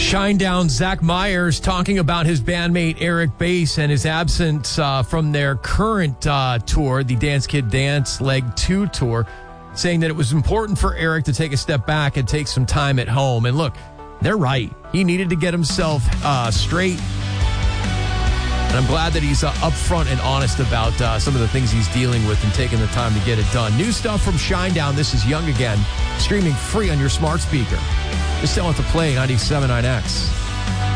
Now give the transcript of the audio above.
Shinedown, Zach Myers talking about his bandmate Eric Bass and his absence from their current tour, the Dance Kid Dance Leg 2 tour, saying that it was important for Eric to take a step back and take some time at home. And look, they're right. He needed to get himself straight. And I'm glad that he's upfront and honest about some of the things he's dealing with and taking the time to get it done. New stuff from Shinedown. This is Young Again, streaming free on your smart speaker. Just tell it to play 97.9X.